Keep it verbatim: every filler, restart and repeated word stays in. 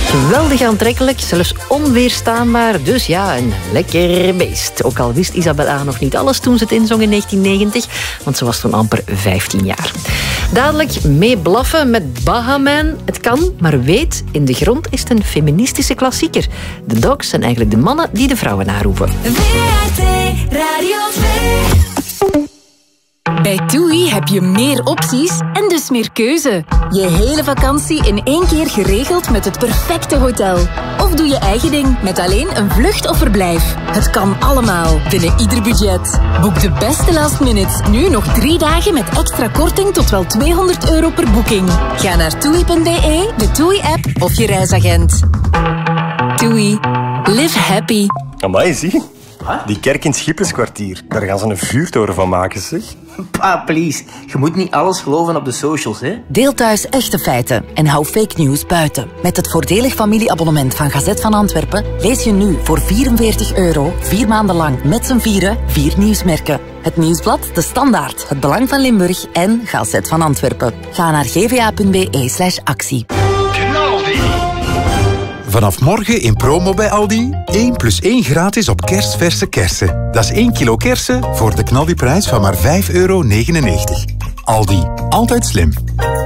Geweldig aantrekkelijk, zelfs onweerstaanbaar. Dus ja, een lekker beest. Ook al wist Isabella nog niet alles toen ze het inzong in negentien negentig, want ze was toen amper vijftien jaar. Dadelijk mee blaffen met Bahaman. Het kan, maar weet, in de grond is het een feministische klassieker. De dogs zijn eigenlijk de mannen die de vrouwen naroepen. V R T Radio twee. Bij TUI heb je meer opties en dus meer keuze. Je hele vakantie in één keer geregeld met het perfecte hotel. Of doe je eigen ding met alleen een vlucht of verblijf. Het kan allemaal, binnen ieder budget. Boek de beste last minutes nu nog drie dagen met extra korting tot wel tweehonderd euro per boeking. Ga naar toei punt b e, de TUI-app of je reisagent. TUI. Live happy. Amai, zie. Die kerk in het Schipperskwartier. Daar gaan ze een vuurtoren van maken, zeg. Pa, please. Je moet niet alles geloven op de socials, hè? Deel thuis echte feiten en hou fake news buiten. Met het voordelig familieabonnement van Gazet van Antwerpen lees je nu voor vierenveertig euro vier maanden lang met z'n vieren vier nieuwsmerken. Het Nieuwsblad, De Standaard, Het Belang van Limburg en Gazet van Antwerpen. Ga naar g v a punt b e slash actie. Vanaf morgen in promo bij Aldi. één plus één gratis op kerstverse kersen. Dat is één kilo kersen voor de knaldiprijs van maar vijf euro negenennegentig. Aldi, altijd slim.